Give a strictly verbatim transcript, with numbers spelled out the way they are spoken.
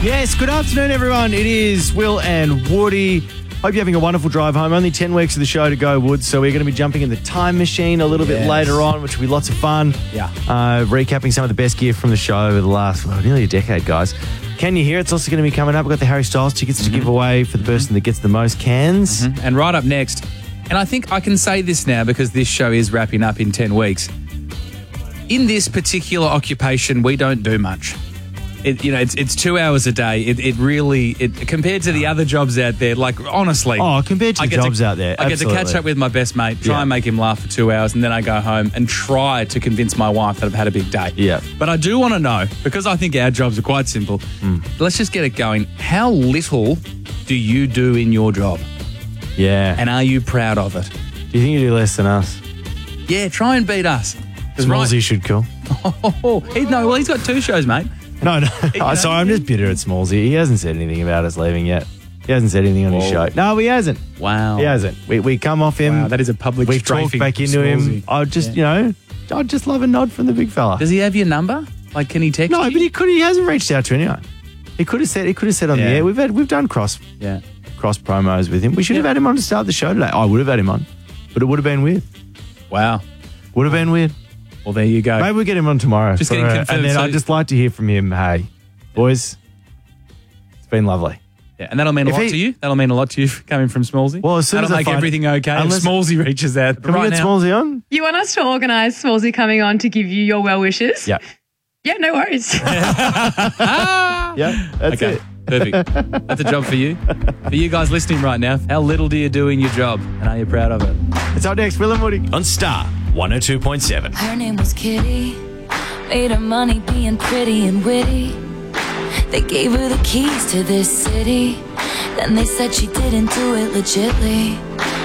Yes, good afternoon, everyone. It is Will and Woody. Hope you're having a wonderful drive home. Only ten weeks of the show to go, Wood, so we're going to be jumping in the time machine a little Yes. bit later on, which will be lots of fun. Yeah. Uh, recapping some of the best gear from the show over the last, well, nearly a decade, guys. Can you hear? It's also going to be coming up. We've got the Harry Styles tickets Mm-hmm. to give away for the person that gets the most cans. Mm-hmm. And right up next, and I think I can say this now because this show is wrapping up in ten weeks. In this particular occupation, we don't do much. It, you know, it's it's two hours a day. It, it really, it compared to the other jobs out there, like honestly. Oh, compared to I the get jobs to, out there, I get to absolutely. catch up with my best mate, try Yeah. and make him laugh for two hours, and then I go home and try to convince my wife that I've had a big day. Yeah. But I do want to know, because I think our jobs are quite simple, Mm. let's just get it going. How little do you do in your job? Yeah. And are you proud of it? Do you think you do less than us? Yeah, try and beat us. 'Cause Smallsy right- should call. Oh, he, no, well, he's got two shows, mate. No, no. You Oh, know, sorry, I'm just bitter at Smallsy. He hasn't said anything about us leaving yet. He hasn't said anything on his Whoa. show. No, he hasn't. Wow. He hasn't. We, we come off him. Wow, that is a public We've talked strafing back for into him. Smallsy. I just, you know, I'd just love a nod from the big fella. Does he have your number? Like, can he text No, you? but he could. He hasn't reached out to anyone. He could have said. He could have said on the Yeah. air. We've had. We've done cross Yeah. cross promos with him. We should have Yeah. had him on to start the show today. I would have had him on, but it would have been weird. Wow. Would have been weird. Well, there you go. Maybe we'll get him on tomorrow. Just for, getting uh, confirmed, And then so- I'd just like to hear from him. Hey, boys, it's been lovely. Yeah, and that'll mean a If lot he- to you. That'll mean a lot to you coming from Smallsy. Well, as soon that'll as I make find- everything okay. Unless- if Smallsy reaches out. But Can right we get now, Smallsy on? You want us to organise Smallsy coming on to give you your well wishes? Yeah. Yeah, no worries. Yeah. That's okay, it. perfect. That's a job for you. For you guys listening right now, how little do you do in your job, and are you proud of it? It's up next. Will and Woody. On Star one oh two point seven. Her name was Kitty, made her money being pretty and witty. They gave her the keys to this city, then they said she didn't do it legitly.